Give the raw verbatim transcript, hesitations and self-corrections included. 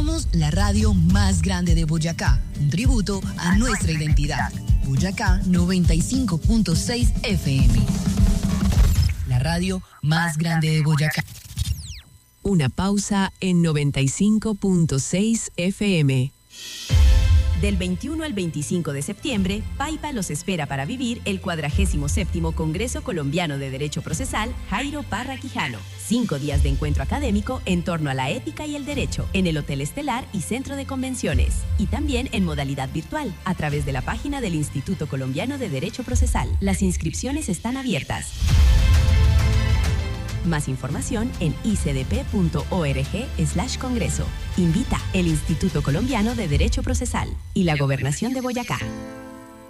Somos la radio más grande de Boyacá, un tributo a nuestra identidad. Boyacá noventa y cinco punto seis F M. La radio más grande de Boyacá. Una pausa en noventa y cinco punto seis F M. Del veintiuno al veinticinco de septiembre, Paipa los espera para vivir el cuadragésimo séptimo Congreso Colombiano de Derecho Procesal Jairo Parra Quijano. Cinco días de encuentro académico en torno a la ética y el derecho en el Hotel Estelar y Centro de Convenciones. Y también en modalidad virtual, a través de la página del Instituto Colombiano de Derecho Procesal. Las inscripciones están abiertas. Más información en icdp.org slash congreso. Invita el Instituto Colombiano de Derecho Procesal y la Gobernación de Boyacá.